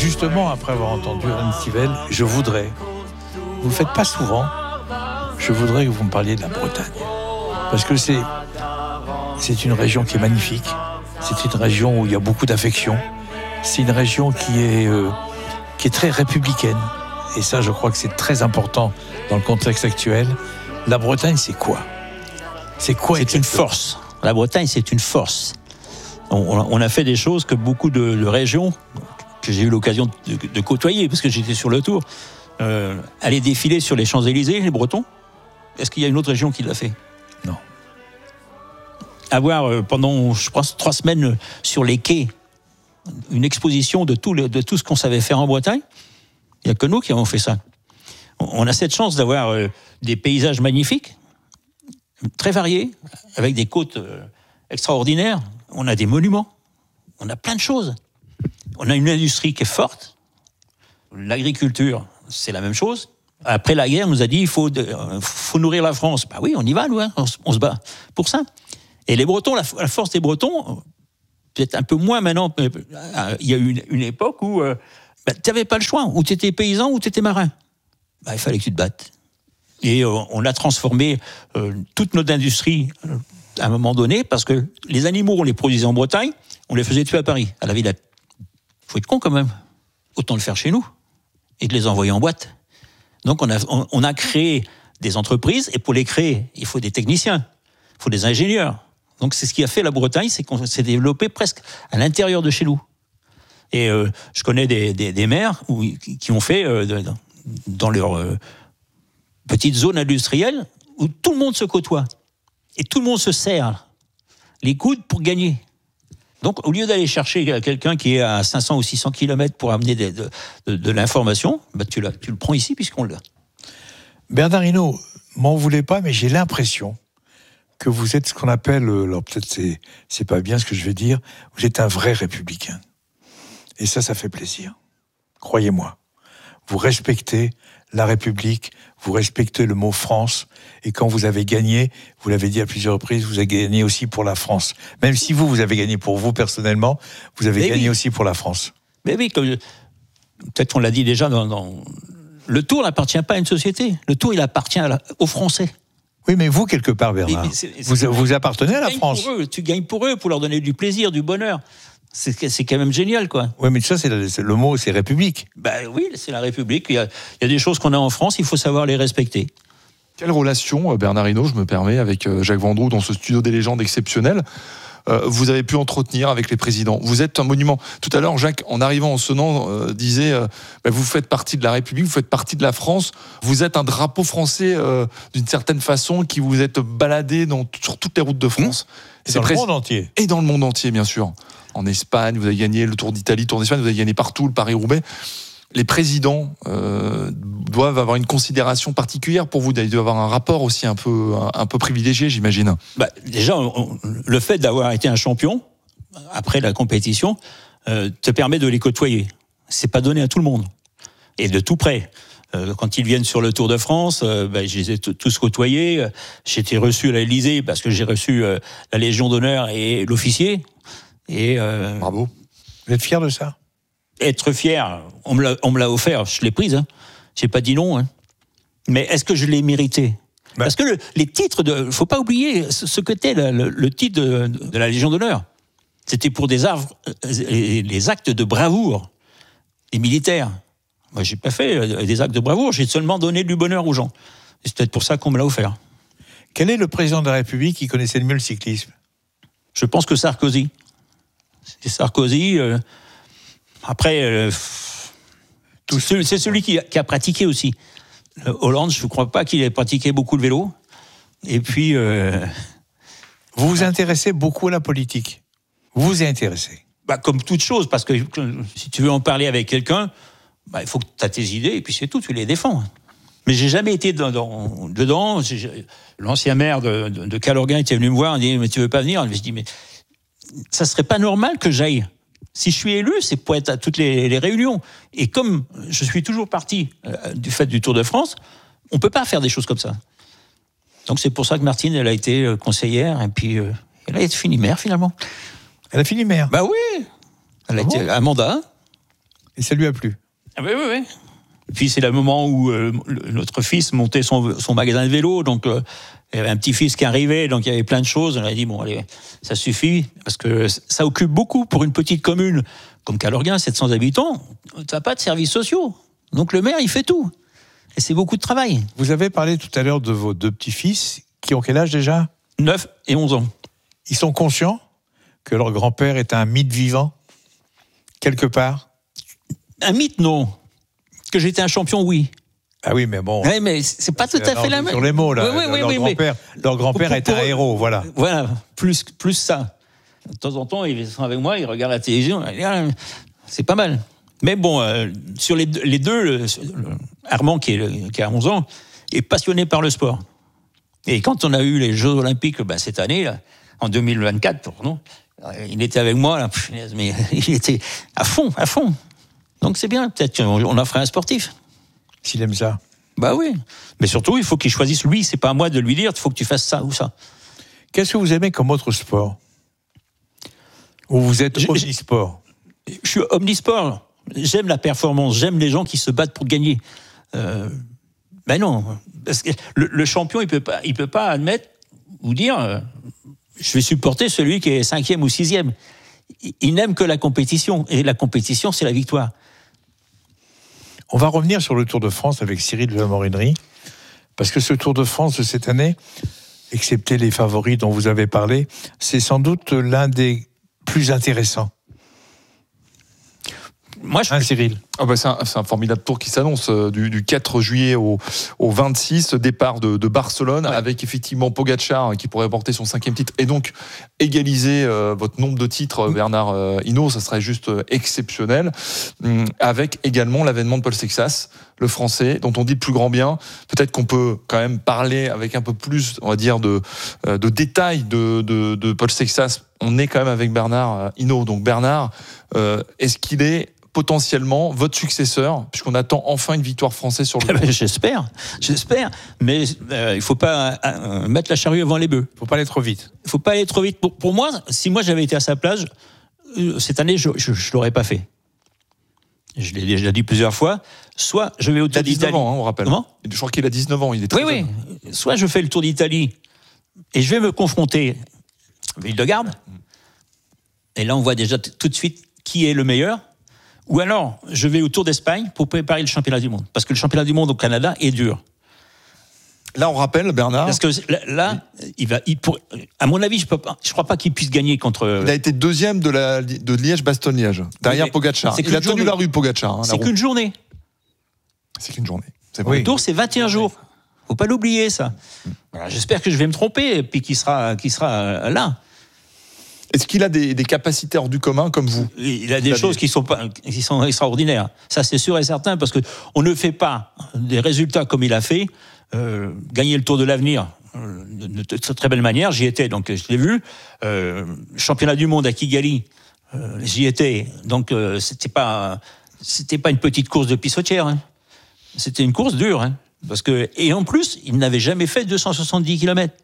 Justement, après avoir entendu Anne Stivell, je voudrais, vous ne le faites pas souvent, je voudrais que vous me parliez de la Bretagne. Parce que c'est une région qui est magnifique, c'est une région où il y a beaucoup d'affection, c'est une région qui est très républicaine. Et ça, je crois que c'est très important dans le contexte actuel. La Bretagne, c'est quoi ? C'est quoi ? C'est une force. La Bretagne, c'est une force. On a fait des choses que beaucoup de régions, que j'ai eu l'occasion de côtoyer, parce que j'étais sur le Tour, aller défiler sur les Champs-Élysées, les Bretons. Est-ce qu'il y a une autre région qui l'a fait ? Non. Avoir pendant, je pense, 3 semaines sur les quais, une exposition de tout ce qu'on savait faire en Bretagne, il n'y a que nous qui avons fait ça. On a cette chance d'avoir des paysages magnifiques, très variés, avec des côtes extraordinaires. On a des monuments, on a plein de choses. On a une industrie qui est forte. L'agriculture, c'est la même chose. Après la guerre, on nous a dit il faut nourrir la France. Bah oui, on y va, nous, hein, on se bat pour ça. Et les Bretons, la force des Bretons, peut-être un peu moins maintenant. Il y a eu une époque où tu n'avais pas le choix. Ou tu étais paysan ou tu étais marin. Bah, il fallait que tu te battes. Et on a transformé toute notre industrie à un moment donné, parce que les animaux, on les produisait en Bretagne, on les faisait tuer à Paris, à la Villette. Faut être con quand même. Autant le faire chez nous et de les envoyer en boîte. Donc on a créé des entreprises, et pour les créer, il faut des techniciens, il faut des ingénieurs. Donc c'est ce qui a fait la Bretagne, c'est qu'on s'est développé presque à l'intérieur de chez nous. Et je connais des maires qui ont fait dans leur petite zone industrielle où tout le monde se côtoie et tout le monde se serre les coudes pour gagner. Donc, au lieu d'aller chercher quelqu'un qui est à 500 ou 600 km pour amener de l'information, bah tu le prends ici puisqu'on l'a. Bernard Hinault, m'en voulez pas, mais j'ai l'impression que vous êtes ce qu'on appelle, alors peut-être c'est pas bien ce que je vais dire, vous êtes un vrai républicain. Et ça fait plaisir. Croyez-moi. Vous respectez la République, vous respectez le mot France, et quand vous avez gagné, vous l'avez dit à plusieurs reprises, vous avez gagné aussi pour la France. Même si vous avez gagné pour vous personnellement, vous avez gagné aussi pour la France. Mais oui, peut-être on l'a dit déjà, le Tour n'appartient pas à une société, le Tour il appartient aux Français. Oui, mais vous, quelque part, Bernard, vous appartenez à la France. Tu gagnes pour eux, pour leur donner du plaisir, du bonheur. C'est quand même génial, quoi. Oui, mais ça, le mot, c'est République. Ben oui, c'est la République. Il y a des choses qu'on a en France, il faut savoir les respecter. Quelle relation, Bernard Hinault, je me permets, avec Jacques Vendroux dans ce studio des légendes exceptionnel, vous avez pu entretenir avec les présidents? Vous êtes un monument. Tout à l'heure, Jacques, en arrivant en sonnant, disait vous faites partie de la République, vous faites partie de la France, vous êtes un drapeau français d'une certaine façon qui vous êtes baladé sur toutes les routes de France. Et dans le monde entier. Et dans le monde entier, bien sûr. En Espagne, vous avez gagné le Tour d'Italie, le Tour d'Espagne, vous avez gagné partout, le Paris-Roubaix. Les présidents doivent avoir une considération particulière pour vous. Ils doivent avoir un rapport aussi un peu privilégié, j'imagine. Déjà, le fait d'avoir été un champion, après la compétition, te permet de les côtoyer. C'est pas donné à tout le monde. Et de tout près. Quand ils viennent sur le Tour de France, je les ai tous côtoyés. J'étais reçu à l'Élysée parce que j'ai reçu la Légion d'honneur et l'officier. Et bravo. Vous êtes fier de ça? Être fier, on me l'a offert, je l'ai prise. Hein. J'ai pas dit non. Hein. Mais est-ce que je l'ai mérité? Parce que les titres, faut pas oublier ce que était le titre de la Légion d'honneur. C'était pour les actes de bravoure des militaires. Moi, j'ai pas fait des actes de bravoure, j'ai seulement donné du bonheur aux gens. Et c'est peut-être pour ça qu'on me l'a offert. Quel est le président de la République qui connaissait le mieux le cyclisme? Je pense que Sarkozy. C'est Sarkozy. Après, c'est celui qui a pratiqué aussi. Hollande, je ne crois pas qu'il ait pratiqué beaucoup le vélo. Et puis... Vous vous intéressez beaucoup à la politique. Vous vous y intéressez. Comme toute chose, parce que si tu veux en parler avec quelqu'un, il faut que tu aies tes idées, et puis c'est tout, tu les défends. Mais j'ai jamais été dedans. L'ancien maire de Calorguin était venu me voir, il dit « Mais tu veux pas venir ?» Je dis « Mais ça serait pas normal que j'aille. Si je suis élu, c'est pour être à toutes les réunions. Et comme je suis toujours parti du fait du Tour de France, on peut pas faire des choses comme ça. Donc c'est pour ça que Martine, elle a été conseillère, et puis elle a été finie maire finalement. Elle a fini maire? Oui. Elle a été à mandat. Et ça lui a plu. Ah oui. Et puis c'est le moment où notre fils montait son magasin de vélo, donc il y avait un petit-fils qui arrivait, donc il y avait plein de choses. On a dit, bon, allez, ça suffit, parce que ça occupe beaucoup pour une petite commune comme Calorguin, 700 habitants, tu n'as pas de services sociaux. Donc le maire, il fait tout. Et c'est beaucoup de travail. Vous avez parlé tout à l'heure de vos 2 petits-fils, qui ont quel âge déjà ? 9 et 11 ans. Ils sont conscients que leur grand-père est un mythe vivant, quelque part ? Un mythe, non. Que j'étais un champion, oui. Ah oui, mais bon. Oui, mais c'est pas tout à fait la même. Sur les mots, là. Oui, leur grand-père est un héros, voilà. Voilà, plus ça. De temps en temps, ils sont avec moi, ils regardent la télévision. C'est pas mal. Mais bon, sur les deux, Armand, qui a 11 ans, est passionné par le sport. Et quand on a eu les Jeux Olympiques cette année, là, en 2024, pour nous, il était avec moi, là, mais il était à fond. Donc c'est bien, peut-être qu'on en ferait un sportif. S'il aime ça. Bah oui. Mais surtout, il faut qu'il choisisse lui. C'est pas à moi de lui dire, il faut que tu fasses ça ou ça. Qu'est-ce que vous aimez comme autre sport ? Ou vous êtes omnisport ? Je suis omnisport. J'aime la performance. J'aime les gens qui se battent pour gagner. Ben non. Parce que le champion, il peut pas admettre ou dire je vais supporter celui qui est 5e ou 6e. Il n'aime que la compétition. Et la compétition, c'est la victoire. On va revenir sur le Tour de France avec Cyril de la Morinerie, parce que ce Tour de France de cette année, excepté les favoris dont vous avez parlé, c'est sans doute l'un des plus intéressants. Moi, Cyril. C'est un formidable tour qui s'annonce du 4 juillet au 26, départ de Barcelone, avec effectivement Pogačar qui pourrait porter son 5e titre et donc égaliser votre nombre de titres, Bernard Hinault, ça serait juste exceptionnel, avec également l'avènement de Paul Sexas, le Français, dont on dit le plus grand bien. Peut-être qu'on peut quand même parler avec un peu plus, on va dire, de détails de Paul Sexas. On est quand même avec Bernard Hinault. Donc Bernard, est-ce qu'il est potentiellement votre successeur, puisqu'on attend enfin une victoire française sur le tour? J'espère, mais il ne faut pas mettre la charrue avant les bœufs. Il ne faut pas aller trop vite. Il ne faut pas aller trop vite. Pour moi, si moi j'avais été à sa place, cette année, je ne l'aurais pas fait. Je l'ai déjà dit plusieurs fois. Soit je vais au Tour d'Italie. Il a 19 ans, on rappelle. Comment ? Je crois qu'il a 19 ans, il est très jeune. Oui. Soit je fais le Tour d'Italie et je vais me confronter à Vingegaard. Et là, on voit déjà tout de suite qui est le meilleur. Ou alors, je vais au Tour d'Espagne pour préparer le championnat du monde. Parce que le championnat du monde au Canada est dur. Là, on rappelle, Bernard. Parce que là, à mon avis, je ne crois pas qu'il puisse gagner contre. Il a été 2e de Liège-Bastogne-Liège, derrière Pogačar. Il a tenu la rue, Pogačar. C'est qu'une journée. C'est qu'une journée. Le Tour, c'est 21 jours. Il ne faut pas l'oublier, ça. Alors, j'espère que je vais me tromper et puis qu'il sera là. Est-ce qu'il a des capacités hors du commun comme vous ? Il a des choses qui sont extraordinaires. Ça, c'est sûr et certain, parce qu'on ne fait pas des résultats comme il a fait. Gagner le Tour de l'Avenir de très belle manière. J'y étais, donc je l'ai vu. Championnat du monde à Kigali, j'y étais. Donc c'était pas une petite course de pissotière. Hein. C'était une course dure. Hein, et en plus, il n'avait jamais fait 270 km.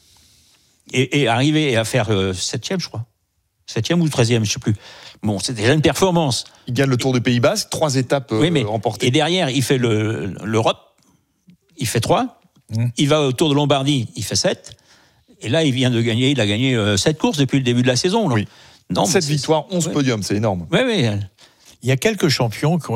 Et arriver à faire 7e, je crois. 7e ou 13e, je ne sais plus. Bon, c'est déjà une performance. Il gagne le Tour de Pays Basque, 3 étapes remportées. Et derrière, il fait l'Europe, il fait 3. Il va au Tour de Lombardie, il fait 7. Et là, il a gagné 7 courses depuis le début de la saison. Oui. 7 victoires, 11 podiums, c'est énorme. Oui. Il y a quelques champions qui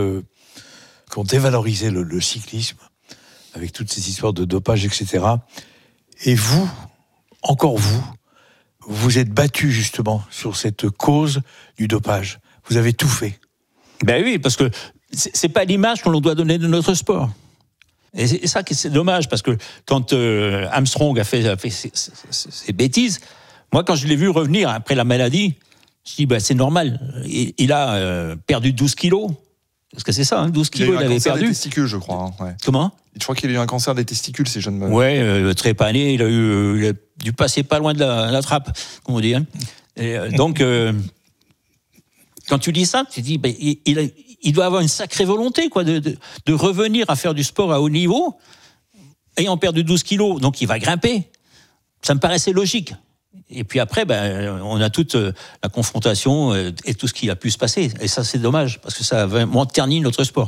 ont dévalorisé le cyclisme, avec toutes ces histoires de dopage, etc. Et vous, encore vous êtes battu justement sur cette cause du dopage. Vous avez tout fait. Ben oui, parce que c'est pas l'image qu'on doit donner de notre sport. Et c'est ça qui c'est dommage, parce que quand Armstrong a fait ses bêtises, moi quand je l'ai vu revenir après la maladie, je dis c'est normal. Il a perdu 12 kilos. Parce que c'est ça, 12 kilos, il avait perdu. Il a eu un cancer des testicules, je crois. Hein, ouais. Comment ? Je crois qu'il a eu un cancer des testicules, si je ne me... Ouais, trépané, il a dû passer pas loin de la trappe, comme on dit. Hein. Et, donc, quand tu dis ça, tu dis, il doit avoir une sacrée volonté, quoi, de revenir à faire du sport à haut niveau, ayant perdu 12 kilos, donc il va grimper. Ça me paraissait logique. Et puis après, on a toute la confrontation et tout ce qui a pu se passer. Et ça, c'est dommage, parce que ça a vraiment terni notre sport.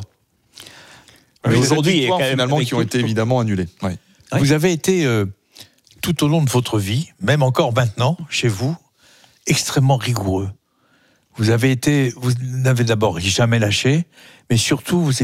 Mais aujourd'hui, il y a finalement qui ont été évidemment annulés. Ouais. Vous avez été, tout au long de votre vie, même encore maintenant, chez vous, extrêmement rigoureux. Vous n'avez d'abord jamais lâché, mais surtout, vous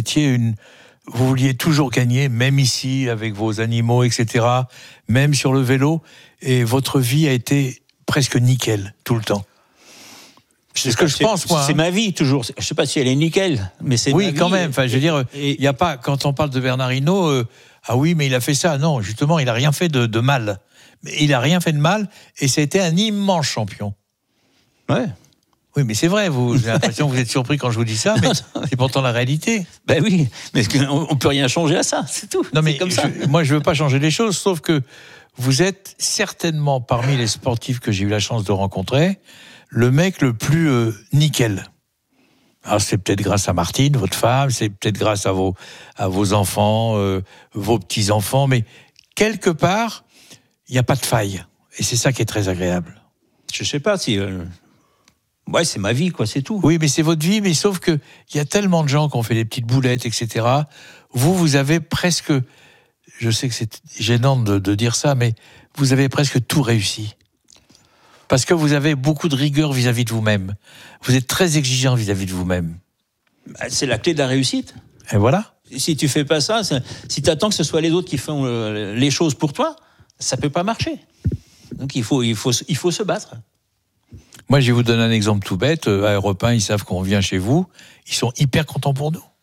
vouliez toujours gagner, même ici, avec vos animaux, etc., même sur le vélo, et votre vie a été presque nickel, tout le temps. C'est ce que je pense, moi. C'est ma vie, toujours. Je ne sais pas si elle est nickel, mais c'est ma vie. Oui, quand même. Enfin, je veux dire, il n'y a pas, quand on parle de Bernard Hinault, ah oui, mais il a fait ça. Non, justement, il n'a rien fait de mal. Il n'a rien fait de mal, et ça a été un immense champion. Ouais. Oui, mais c'est vrai, j'ai l'impression que vous êtes surpris quand je vous dis ça, mais c'est pourtant la réalité. Ben oui, mais on ne peut rien changer à ça, c'est tout. Non, mais comme ça. Moi, je ne veux pas changer les choses, sauf que vous êtes certainement, parmi les sportifs que j'ai eu la chance de rencontrer, le mec le plus nickel. Alors, c'est peut-être grâce à Martine, votre femme, c'est peut-être grâce à vos enfants, vos petits-enfants, mais quelque part, il n'y a pas de faille. Et c'est ça qui est très agréable. Je ne sais pas si... Ouais, c'est ma vie, quoi, c'est tout. Oui, mais c'est votre vie, mais sauf qu'il y a tellement de gens qui ont fait des petites boulettes, etc. Vous avez presque... Je sais que c'est gênant de dire ça, mais vous avez presque tout réussi. Parce que vous avez beaucoup de rigueur vis-à-vis de vous-même. Vous êtes très exigeant vis-à-vis de vous-même. C'est la clé de la réussite. Et voilà. Si tu fais pas ça, si tu attends que ce soit les autres qui font les choses pour toi, ça peut pas marcher. Donc il faut se battre. Moi, je vais vous donner un exemple tout bête. À Europe 1, ils savent qu'on vient chez vous. Ils sont hyper contents pour nous.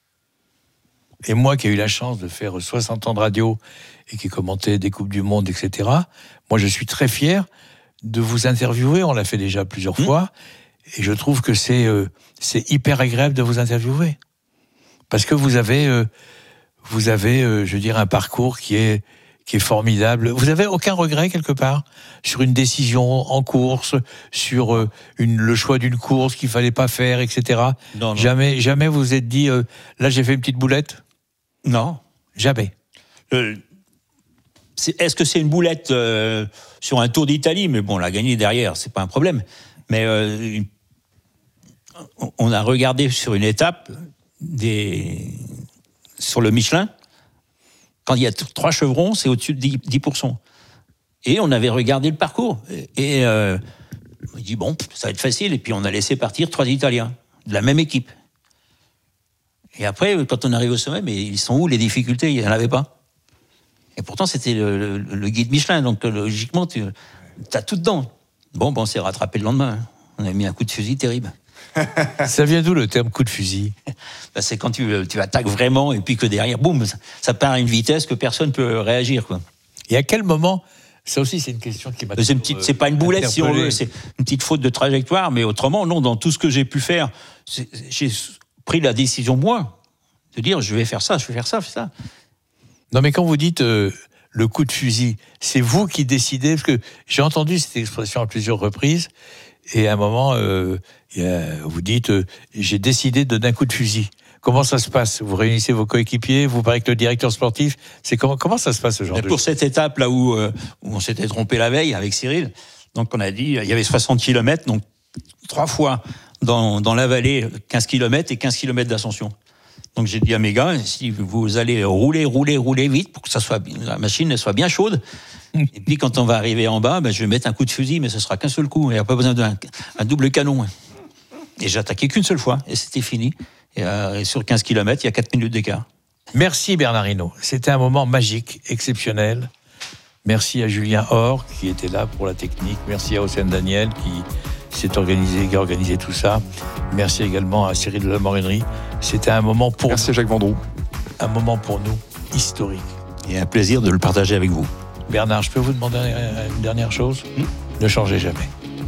Et moi, qui ai eu la chance de faire 60 ans de radio et qui commentais des Coupes du Monde, etc., moi, je suis très fier de vous interviewer. On l'a fait déjà plusieurs fois. Et je trouve que c'est hyper agréable de vous interviewer. Parce que vous avez, je veux dire, un parcours qui est formidable. Vous avez aucun regret quelque part sur une décision en course, sur le choix d'une course qu'il fallait pas faire, etc. Non. Jamais vous vous êtes dit là j'ai fait une petite boulette. Non, jamais. Est-ce que c'est une boulette sur un Tour d'Italie? Mais bon, on l'a gagné derrière, c'est pas un problème. Mais on a regardé sur une étape sur le Michelin. Quand il y a 3 chevrons, c'est au-dessus de 10%. Et on avait regardé le parcours. Et on dit, bon, ça va être facile. Et puis on a laissé partir 3 Italiens, de la même équipe. Et après, quand on arrive au sommet, mais ils sont où les difficultés? Il n'y en avait pas. Et pourtant, c'était le guide Michelin. Donc logiquement, tu as tout dedans. Bon, on s'est rattrapé le lendemain. On a mis un coup de fusil terrible. Ça vient d'où le terme coup de fusil? C'est quand tu attaques vraiment et puis que derrière, boum, ça part à une vitesse que personne ne peut réagir, quoi. Et à quel moment? Ça aussi, c'est une question qui m'a... C'est pas une boulette, si on veut, c'est une petite faute de trajectoire, mais autrement, non, dans tout ce que j'ai pu faire, j'ai pris la décision, moi, de dire, je vais faire ça, je vais faire ça, je fais ça. Non, mais quand vous dites le coup de fusil, c'est vous qui décidez, parce que j'ai entendu cette expression à plusieurs reprises, et à un moment, vous dites, j'ai décidé de donner un coup de fusil. Comment ça se passe? Vous réunissez vos coéquipiers, vous parlez que le directeur sportif, c'est comment ça se passe ce genre de choses? Pour cette étape là où on s'était trompé la veille avec Cyril, donc on a dit, il y avait 60 km, donc 3 fois dans la vallée, 15 km et 15 km d'ascension. Donc j'ai dit à mes gars, si vous allez rouler vite pour que la machine soit bien chaude. Et puis quand on va arriver en bas, je vais mettre un coup de fusil, mais ce sera qu'un seul coup. Il n'y a pas besoin d'un double canon. Et j'ai attaqué qu'une seule fois, et c'était fini. Et sur 15 km, il y a 4 minutes d'écart. Merci Bernard Hinault. C'était un moment magique, exceptionnel. Merci à Julien Or, qui était là pour la technique. Merci à Océane Daniel, qui a organisé tout ça. Merci également à Cyril de la Morinerie. C'était un moment pour Merci Jacques Vendroux. Un moment pour nous historique. Et un plaisir de le partager avec vous. Bernard, je peux vous demander une dernière chose? Ne changez jamais.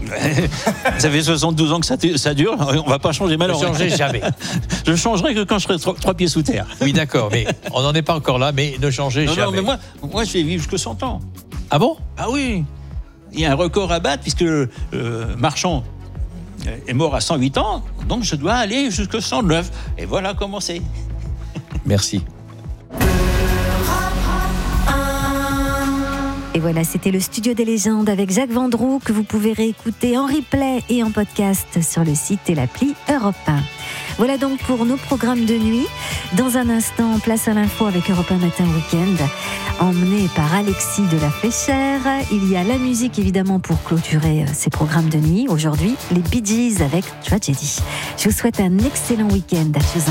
Ça fait 72 ans que ça dure, on va pas changer malheureusement. Ne changez jamais. Je changerai que quand je serai 3 pieds sous terre. Oui, d'accord, mais on n'en est pas encore là, mais ne changez jamais. Non, mais moi, je vais vivre jusqu'à 100 ans. Ah bon? Ah oui. Il y a un record à battre, puisque Marchand est mort à 108 ans, donc je dois aller jusqu'à 109. Et voilà comment c'est. Merci. Et voilà, c'était le Studio des légendes avec Jacques Vendroux que vous pouvez réécouter en replay et en podcast sur le site et l'appli Europe 1. Voilà donc pour nos programmes de nuit. Dans un instant, place à l'info avec Europe 1 Matin Week-end, emmené par Alexis de la Fléchère. Il y a la musique évidemment pour clôturer ces programmes de nuit. Aujourd'hui, les Bee Gees avec Tragedy. Je vous souhaite un excellent week-end.